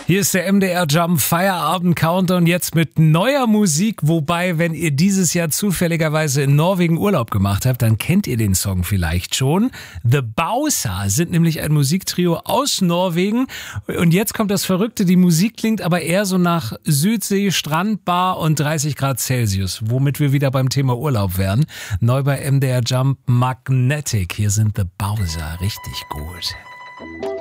Hier ist der MDR Jump Feierabend Countdown jetzt mit neuer Musik. Wobei, wenn ihr dieses Jahr zufälligerweise in Norwegen Urlaub gemacht habt, dann kennt ihr den Song vielleicht schon. The Bausa sind nämlich ein Musiktrio aus Norwegen. Und jetzt kommt das Verrückte, die Musik klingt aber eher so nach Südsee, Strandbar und 30 Grad Celsius. Womit wir wieder beim Thema Urlaub wären. Neu bei MDR Jump Magnetic. Hier sind The Bausa. Richtig gut.